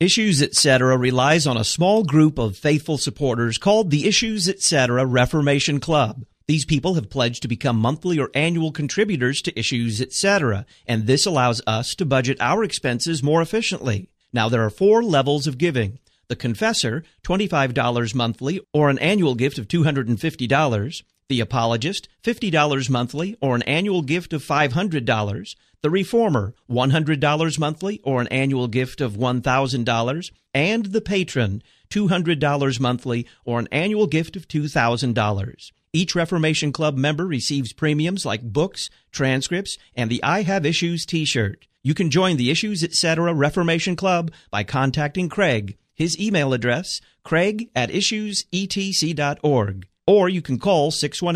Issues Etc. relies on a small group of faithful supporters called the Issues Etc. Reformation Club. These people have pledged to become monthly or annual contributors to Issues Etc., and this allows us to budget our expenses more efficiently. Now, there are 4 levels of giving. The Confessor, $25 monthly or an annual gift of $250. The Apologist, $50 monthly or an annual gift of $500. The Reformer, $100 monthly or an annual gift of $1,000. And the Patron, $200 monthly or an annual gift of $2,000. Each Reformation Club member receives premiums like books, transcripts, and the I Have Issues t-shirt. You can join the Issues Etc. Reformation Club by contacting Craig. His email address, craig@issuesetc.org. Or you can call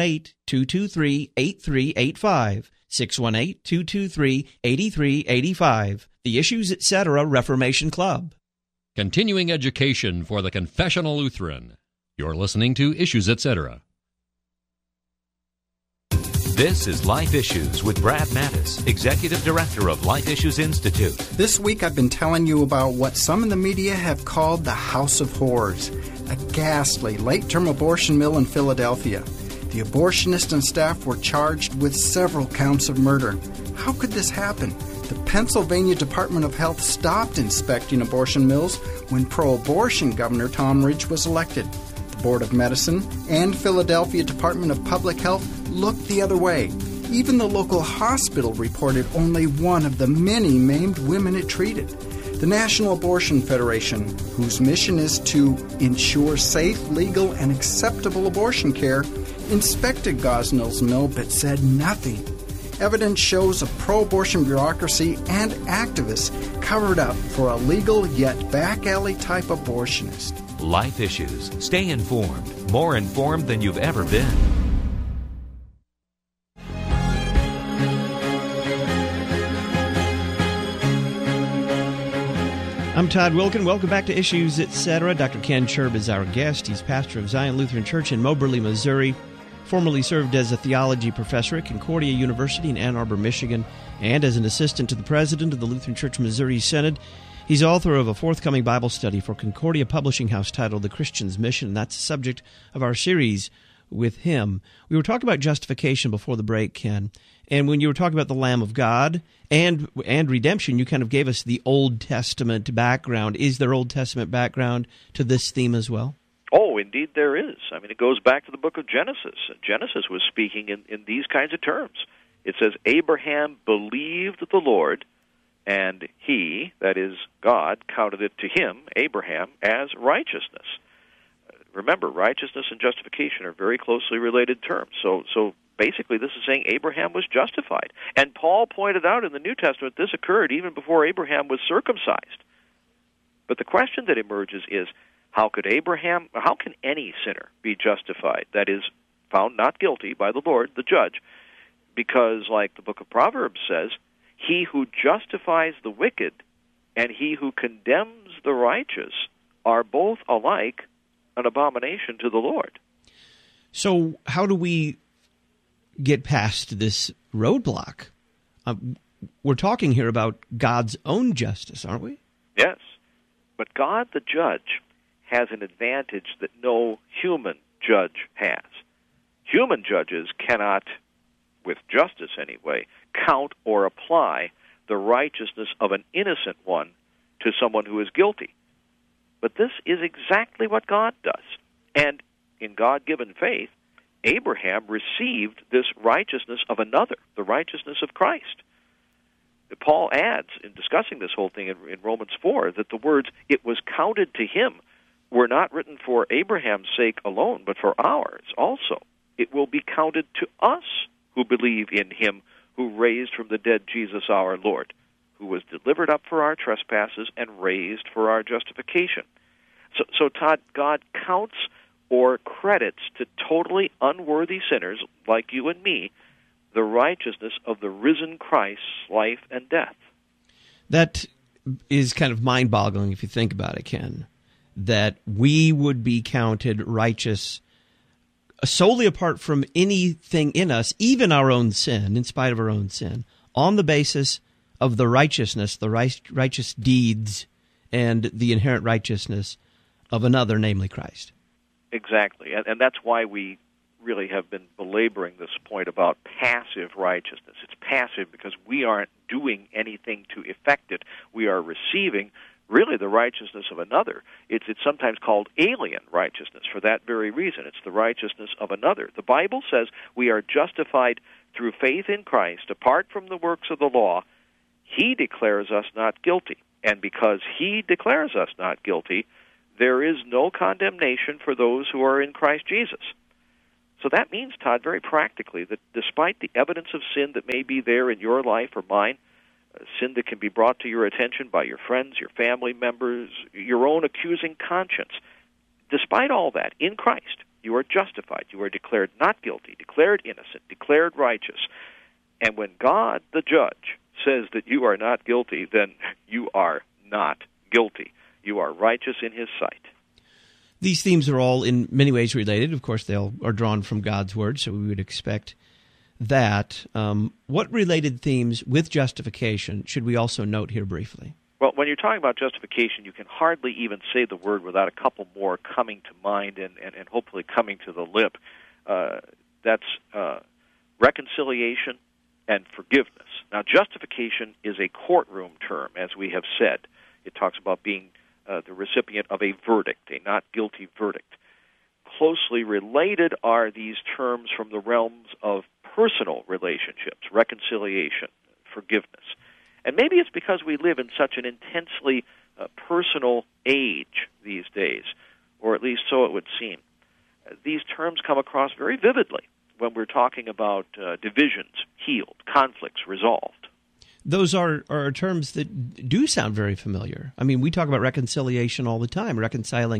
618-223-8385, 618-223-8385, the Issues Etc. Reformation Club. Continuing education for the Confessional Lutheran. You're listening to Issues Etc. This is Life Issues with Brad Mattis, Executive Director of Life Issues Institute. This week I've been telling you about what some in the media have called the House of Horrors, a ghastly late-term abortion mill in Philadelphia. The abortionist and staff were charged with several counts of murder. How could this happen? The Pennsylvania Department of Health stopped inspecting abortion mills when pro-abortion Governor Tom Ridge was elected. The Board of Medicine and Philadelphia Department of Public Health looked the other way. Even the local hospital reported only one of the many maimed women it treated. The National Abortion Federation, whose mission is to ensure safe, legal, and acceptable abortion care, inspected Gosnell's mill but said nothing. Evidence shows a pro-abortion bureaucracy and activists covered up for a legal yet back-alley type abortionist. Life Issues. Stay informed. More informed than you've ever been. I'm Todd Wilkin. Welcome back to Issues Etc. Dr. Ken Cherb is our guest. He's pastor of Zion Lutheran Church in Moberly, Missouri. Formerly served as a theology professor at Concordia University in Ann Arbor, Michigan, and as an assistant to the president of the Lutheran Church Missouri Synod. He's author of a forthcoming Bible study for Concordia Publishing House titled The Christian's Mission, and that's the subject of our series with him. We were talking about justification before the break, Ken, and when you were talking about the Lamb of God and redemption, you kind of gave us the Old Testament background. Is there Old Testament background to this theme as well? Oh, indeed there is. I mean, it goes back to the book of Genesis. Genesis was speaking in these kinds of terms. It says, Abraham believed the Lord, and he, that is God, counted it to him, Abraham, as righteousness. Remember, righteousness and justification are very closely related terms. So basically this is saying Abraham was justified. And Paul pointed out in the New Testament this occurred even before Abraham was circumcised. But the question that emerges is, how can any sinner be justified? That is, found not guilty by the Lord, the judge, because like the book of Proverbs says, he who justifies the wicked and he who condemns the righteous are both alike an abomination to the Lord. So how do we get past this roadblock? We're talking here about God's own justice, aren't we? Yes, but God the judge has an advantage that no human judge has. Human judges cannot, with justice anyway, count or apply the righteousness of an innocent one to someone who is guilty. But this is exactly what God does. And in God-given faith, Abraham received this righteousness of another, the righteousness of Christ. Paul adds, in discussing this whole thing in Romans 4, that the words, it was counted to him, were not written for Abraham's sake alone, but for ours also. It will be counted to us who believe in him who raised from the dead Jesus our Lord, who was delivered up for our trespasses and raised for our justification. So Todd, God counts or credits to totally unworthy sinners like you and me the righteousness of the risen Christ's life and death. That is kind of mind-boggling if you think about it, Ken, that we would be counted righteous solely apart from anything in us, even our own sin, in spite of our own sin, on the basis of the righteousness, the righteous deeds and the inherent righteousness of another, namely Christ. Exactly, and that's why we really have been belaboring this point about passive righteousness. It's passive because we aren't doing anything to effect it. We are receiving really the righteousness of another. It's sometimes called alien righteousness for that very reason. It's the righteousness of another. The Bible says we are justified through faith in Christ, apart from the works of the law. He declares us not guilty. And because He declares us not guilty, there is no condemnation for those who are in Christ Jesus. So that means, Todd, very practically, that despite the evidence of sin that may be there in your life or mine, sin that can be brought to your attention by your friends, your family members, your own accusing conscience, despite all that, in Christ, you are justified. You are declared not guilty, declared innocent, declared righteous. And when God, the judge, says that you are not guilty, then you are not guilty. You are righteous in His sight. These themes are all in many ways related. Of course, they all are drawn from God's Word, so we would expect that. What related themes with justification should we also note here briefly? Well, when you're talking about justification, you can hardly even say the word without a couple more coming to mind and hopefully coming to the lip. That's reconciliation and forgiveness. Now, justification is a courtroom term, as we have said. It talks about being the recipient of a verdict, a not guilty verdict. Closely related are these terms from the realms of personal relationships, reconciliation, forgiveness. And maybe it's because we live in such an intensely personal age these days, or at least so it would seem. These terms come across very vividly when we're talking about divisions healed, conflicts resolved. Those are terms that do sound very familiar. I mean, we talk about reconciliation all the time, reconciling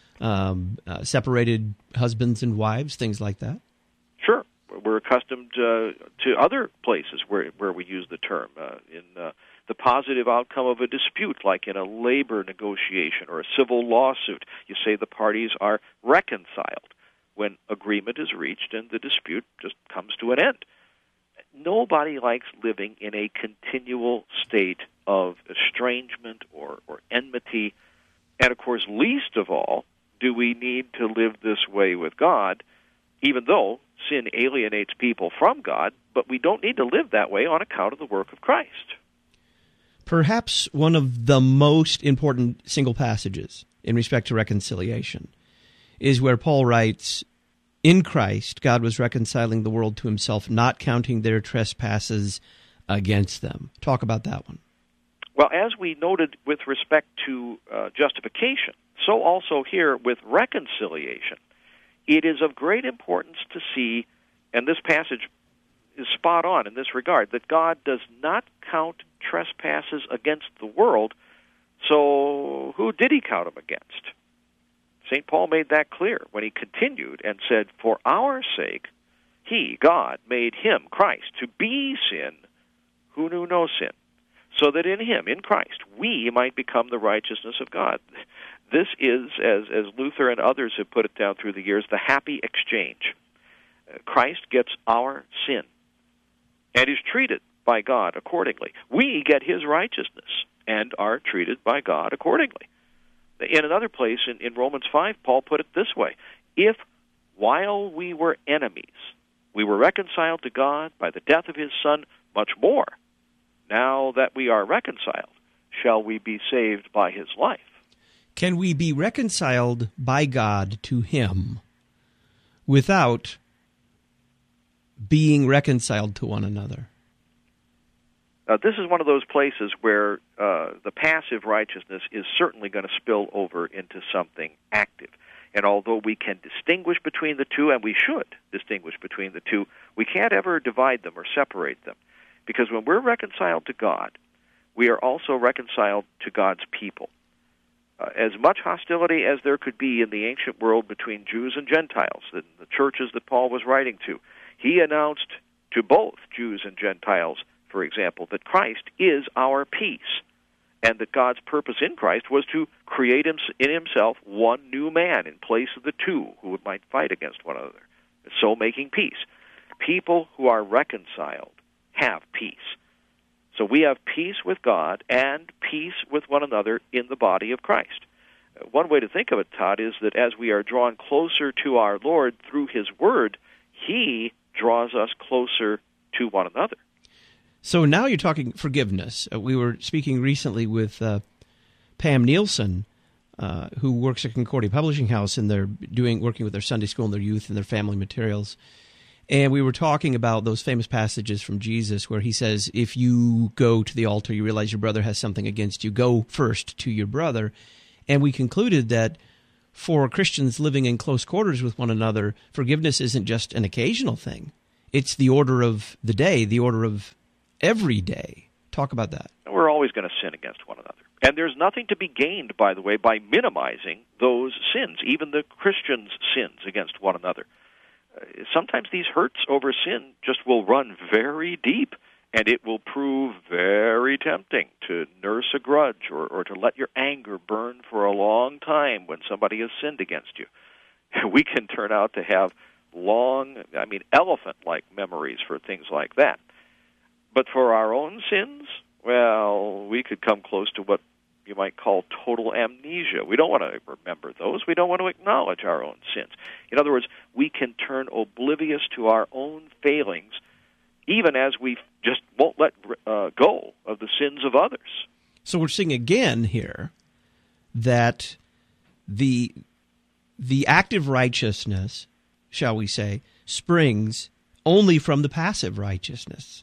separated husbands and wives, things like that. Sure. We're accustomed to other places where we use the term. In the positive outcome of a dispute, like in a labor negotiation or a civil lawsuit, you say the parties are reconciled when agreement is reached and the dispute just comes to an end. Nobody likes living in a continual state of estrangement or enmity. And, of course, least of all, do we need to live this way with God, even though sin alienates people from God, but we don't need to live that way on account of the work of Christ. Perhaps one of the most important single passages in respect to reconciliation is where Paul writes, "In Christ, God was reconciling the world to Himself, not counting their trespasses against them." Talk about that one. Well, as we noted with respect to justification, so also here with reconciliation, it is of great importance to see, and this passage is spot on in this regard, that God does not count trespasses against the world, so who did He count them against? St. Paul made that clear when he continued and said, "For our sake, He, God, made Him, Christ, to be sin who knew no sin, so that in Him, in Christ, we might become the righteousness of God." This is, as Luther and others have put it down through the years, the happy exchange. Christ gets our sin and is treated by God accordingly. We get His righteousness and are treated by God accordingly. In another place, in Romans 5, Paul put it this way: "If, while we were enemies, we were reconciled to God by the death of His Son, much more, now that we are reconciled, shall we be saved by His life." Can we be reconciled by God to Him without being reconciled to one another? This is one of those places where the passive righteousness is certainly going to spill over into something active. And although we can distinguish between the two, and we should distinguish between the two, we can't ever divide them or separate them. Because when we're reconciled to God, we are also reconciled to God's people. As much hostility as there could be in the ancient world between Jews and Gentiles, in the churches that Paul was writing to, he announced to both Jews and Gentiles, for example, that Christ is our peace, and that God's purpose in Christ was to create in Himself one new man in place of the two who might fight against one another, so making peace. People who are reconciled have peace. So we have peace with God and peace with one another in the body of Christ. One way to think of it, Todd, is that as we are drawn closer to our Lord through His Word, He draws us closer to one another. So now you're talking forgiveness. We were speaking recently with Pam Nielsen, who works at Concordia Publishing House, and they're working with their Sunday school and their youth and their family materials. And we were talking about those famous passages from Jesus where He says, if you go to the altar, you realize your brother has something against you, go first to your brother. And we concluded that for Christians living in close quarters with one another, forgiveness isn't just an occasional thing. It's the order of the day, the order of every day. Talk about that. We're always going to sin against one another. And there's nothing to be gained, by the way, by minimizing those sins, even the Christians' sins against one another. Sometimes these hurts over sin just will run very deep, and it will prove very tempting to nurse a grudge or to let your anger burn for a long time when somebody has sinned against you. We can turn out to have elephant-like memories for things like that. But for our own sins, well, we could come close to what you might call total amnesia. We don't want to remember those. We don't want to acknowledge our own sins. In other words, we can turn oblivious to our own failings even as we just won't let go of the sins of others. So we're seeing again here that the active righteousness, shall we say, springs only from the passive righteousness.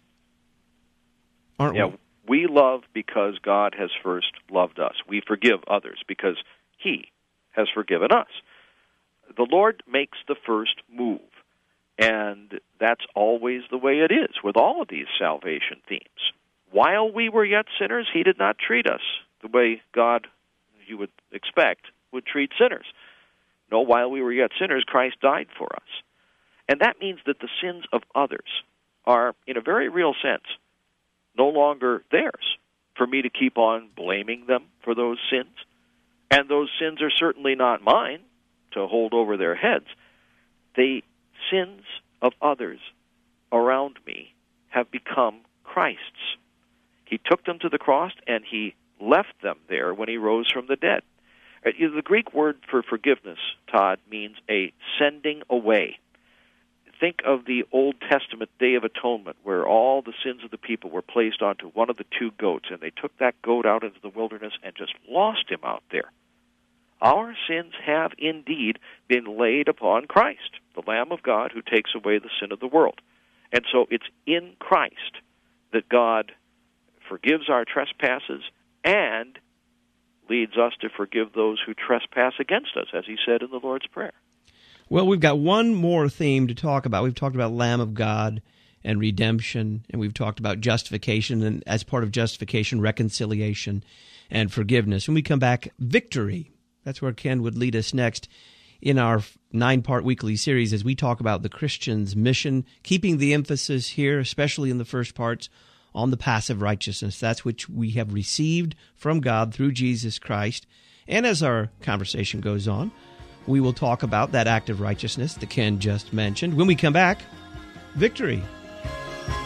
Aren't we? We love because God has first loved us. We forgive others because He has forgiven us. The Lord makes the first move, and that's always the way it is with all of these salvation themes. While we were yet sinners, He did not treat us the way God, you would expect, would treat sinners. No, while we were yet sinners, Christ died for us. And that means that the sins of others are, in a very real sense, no longer theirs for me to keep on blaming them for those sins. And those sins are certainly not mine to hold over their heads. The sins of others around me have become Christ's. He took them to the cross and He left them there when He rose from the dead. The Greek word for forgiveness, Todd, means a sending away. Think of the Old Testament Day of Atonement, where all the sins of the people were placed onto one of the two goats, and they took that goat out into the wilderness and just lost him out there. Our sins have indeed been laid upon Christ, the Lamb of God who takes away the sin of the world. And so it's in Christ that God forgives our trespasses and leads us to forgive those who trespass against us, as He said in the Lord's Prayer. Well, we've got one more theme to talk about. We've talked about Lamb of God and redemption, and we've talked about justification, and as part of justification, reconciliation and forgiveness. When we come back, victory. That's where Ken would lead us next in our 9-part weekly series as we talk about the Christian's mission, keeping the emphasis here, especially in the first parts, on the passive righteousness. That's which we have received from God through Jesus Christ. And as our conversation goes on, we will talk about that active righteousness that Ken just mentioned. When we come back, victory.